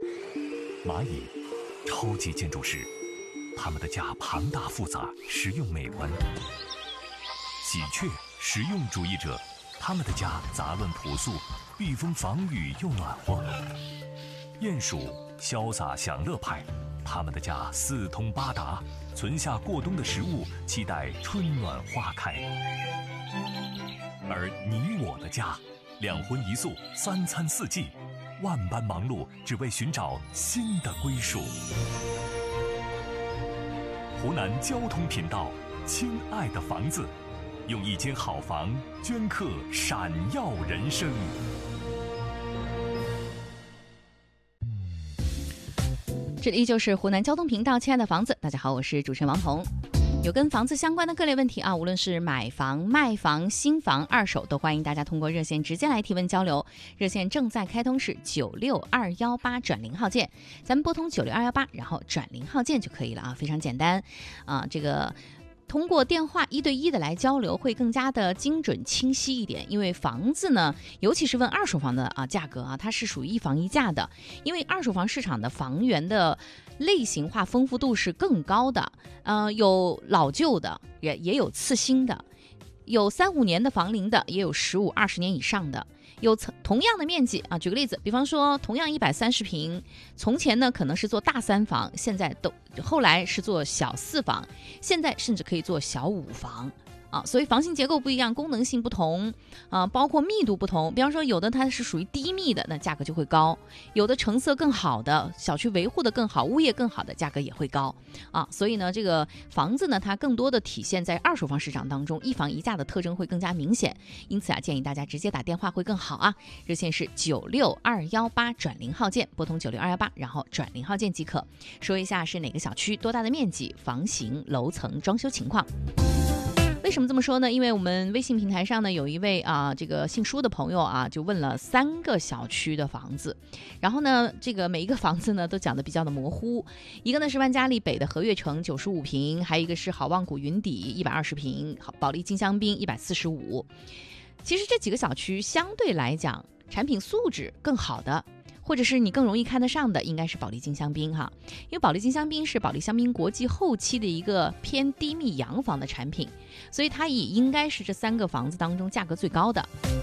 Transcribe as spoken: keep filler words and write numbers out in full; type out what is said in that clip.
蚂蚁，超级建筑师，他们的家庞大复杂，实用美观。喜鹊，实用主义者，他们的家杂乱朴素，避风防雨又暖和。鼹鼠，潇洒享乐派，他们的家四通八达，存下过冬的食物，期待春暖花开。而你我的家，两荤一素，三餐四季，万般忙碌，只为寻找新的归属。湖南交通频道，亲爱的房子，用一间好房镌刻闪耀人生。 这里依旧是湖南交通频道，亲爱的房子，大家好，我是主持人王彤。有跟房子相关的各类问题啊，无论是买房、卖房、新房、二手，都欢迎大家通过热线直接来提问交流。热线正在开通，是九六二幺八转零号键，咱们拨通九六二幺八，然后转零号键就可以了啊，非常简单啊，这个。通过电话一对一的来交流会更加的精准清晰一点，因为房子呢，尤其是问二手房的啊价格啊，它是属于一房一价的，因为二手房市场的房源的类型化丰富度是更高的，呃，有老旧的，也也有次新的，有三五年的房龄的，也有十五二十年以上的。有同样的面积啊，举个例子，比方说同样一百三十平，从前呢可能是做大三房，现在都后来是做小四房，现在甚至可以做小五房。啊，所以房型结构不一样，功能性不同啊，包括密度不同。比方说，有的它是属于低密的，那价格就会高；有的成色更好的，小区维护的更好，物业更好的，价格也会高啊。所以呢，这个房子呢，它更多的体现在二手房市场当中，一房一价的特征会更加明显。因此啊，建议大家直接打电话会更好啊。热线是九六二幺八转零号键，拨通九六二幺八，然后转零号键即可。说一下是哪个小区、多大的面积、房型、楼层、装修情况。为什么这么说呢？因为我们微信平台上呢，有一位啊，这个姓舒的朋友啊，就问了三个小区的房子，然后呢，这个每一个房子呢都讲的比较的模糊。一个呢是万家丽北的和悦城九十五平，还有一个是好望谷云底一百二十平，保利金香滨一百四十五。其实这几个小区相对来讲，产品素质更好的，或者是你更容易看得上的，应该是保利金香滨哈，因为保利金香滨是保利香槟国际后期的一个偏低密洋房的产品，所以它也应该是这三个房子当中价格最高的。